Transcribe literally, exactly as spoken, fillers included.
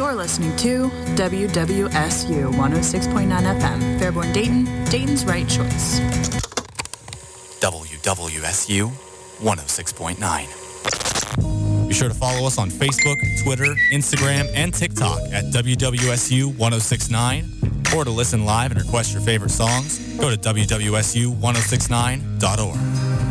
You're listening to W W S U one oh six point nine F M, Fairborn Dayton, Dayton's right choice. W W S U one oh six point nine. Be sure to follow us on Facebook, Twitter, Instagram, and TikTok at W W S U one oh six point nine. Or to listen live and request your favorite songs, go to W W S U ten sixty-nine dot org.